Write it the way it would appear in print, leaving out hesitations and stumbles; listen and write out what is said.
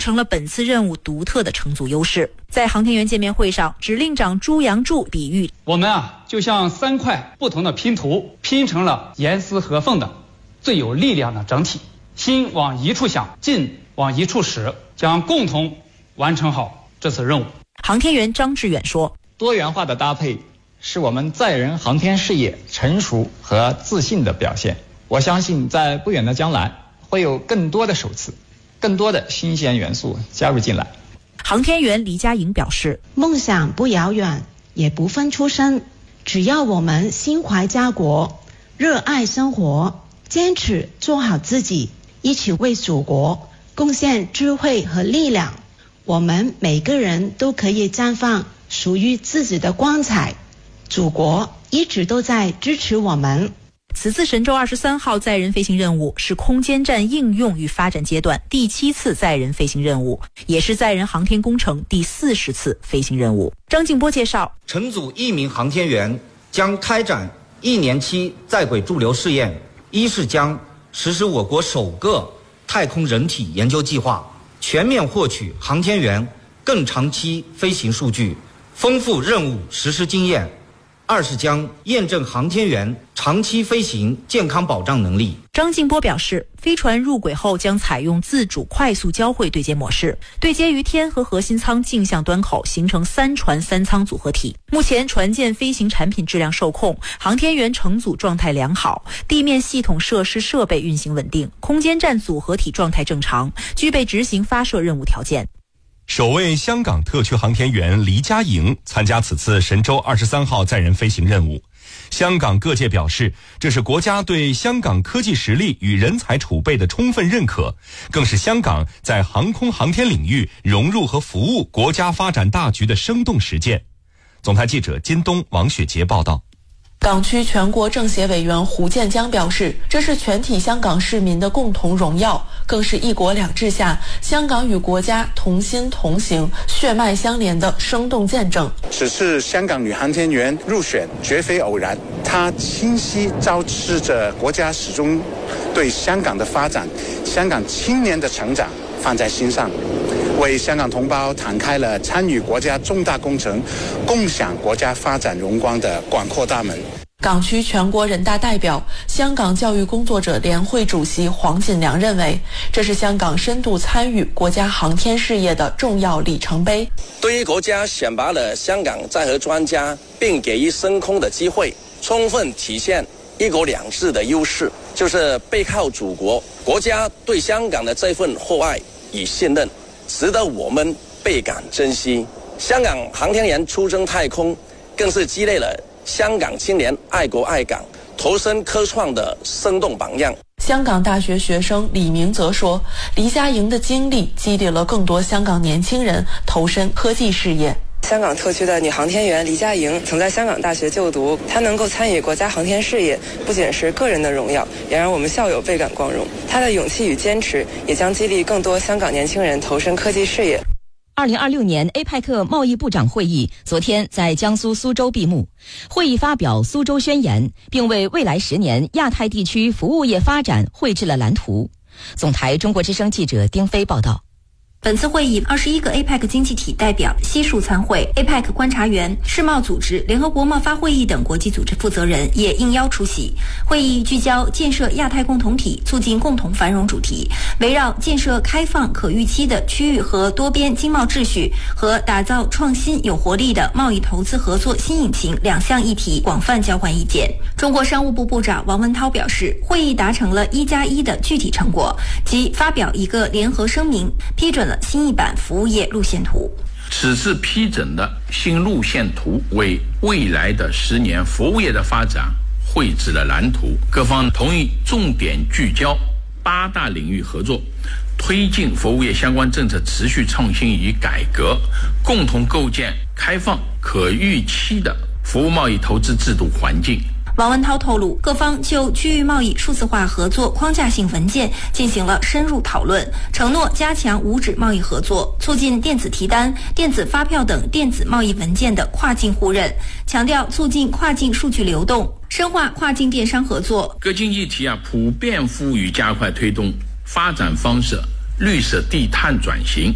成了本次任务独特的乘组优势。在航天员见面会上，指令长朱阳柱比喻， 我们就像3块不同的拼图，拼成了严丝合缝的最有力量的整体，心往一处想，劲往一处使，将共同完成好这次任务。 航天员张志远说， 多元化的搭配是我们载人航天事业成熟和自信的表现。我相信在不远的将来会有更多的首次，更多的新鲜元素加入进来。 航天员黎佳颖表示， 梦想不遥远，也不分出身，只要我们心怀家国，热爱生活，坚持做好自己，一起为祖国贡献智慧和力量，我们每个人都可以绽放属于自己的光彩。祖国一直都在支持我们。 此次神舟23号载人飞行任务是空间站应用与发展阶段第7次载人飞行任务，也是载人航天工程第40次飞行任务。张静波介绍， 乘组1名航天员将开展1年期在轨驻留试验，一是将实施我国首个太空人体研究计划，全面获取航天员更长期飞行数据，丰富任务实施经验；二是将验证航天员长期飞行健康保障能力。 张静波表示，飞船入轨后将采用自主快速交会对接模式，对接于天和核心舱径向端口，形成3船3舱组合体。目前船舰飞行产品质量受控，航天员乘组状态良好，地面系统设施设备运行稳定，空间站组合体状态正常，具备执行发射任务条件。 首位香港特区航天员黎佳颖参加此次神舟23号载人飞行任务。香港各界表示，这是国家对香港科技实力与人才储备的充分认可，更是香港在航空航天领域融入和服务国家发展大局的生动实践。总台记者金东、王雪杰报道。 港区全国政协委员胡建江表示，这是全体香港市民的共同荣耀，更是一国两制下香港与国家同心同行、血脉相连的生动见证。 此次香港女航天员入选绝非偶然，她清晰昭示着国家始终对香港的发展、香港青年的成长放在心上，为香港同胞敞开了参与国家重大工程、共享国家发展荣光的广阔大门。 港区全国人大代表、香港教育工作者联会主席黄锦良认为，这是香港深度参与国家航天事业的重要里程碑。 对于国家选拔了香港载荷专家，并给予升空的机会，充分体现一国两制的优势，就是背靠祖国，国家对香港的这份厚爱与信任，值得我们倍感珍惜。香港航天员出征太空，更是积累了香港青年爱国爱港、投身科创的生动榜样。 香港大学学生李明则说，黎佳颖的经历激励了更多香港年轻人投身科技事业。 香港特区的女航天员黎佳颖曾在香港大学就读，她能够参与国家航天事业，不仅是个人的荣耀，也让我们校友倍感光荣。她的勇气与坚持，也将激励更多香港年轻人投身科技事业。 2026年 APEC 贸易部长会议昨天在江苏苏州闭幕，会议发表苏州宣言，并为未来10年亚太地区服务业发展绘制了蓝图。总台中国之声记者丁飞报道。 本次会议，21个 APEC 经济体代表悉数参会 ，APEC 观察员、世贸组织、联合国贸发会议等国际组织负责人也应邀出席。会议聚焦建设亚太共同体、促进共同繁荣主题，围绕建设开放、可预期的区域和多边经贸秩序和打造创新有活力的贸易投资合作新引擎2项议题广泛交换意见。中国商务部部长王文涛表示，会议达成了1+1的具体成果，即发表一个联合声明，批准了新一版服务业路线图。 此次批准的新路线图为未来的10年服务业的发展绘制了蓝图，各方同意重点聚焦8大领域合作，推进服务业相关政策持续创新与改革，共同构建开放可预期的服务贸易投资制度环境。 王文涛透露，各方就区域贸易数字化合作框架性文件进行了深入讨论，承诺加强无纸贸易合作，促进电子提单、电子发票等电子贸易文件的跨境互认，强调促进跨境数据流动，深化跨境电商合作。 各经济体普遍赋予加快推动发展方式绿色低碳转型。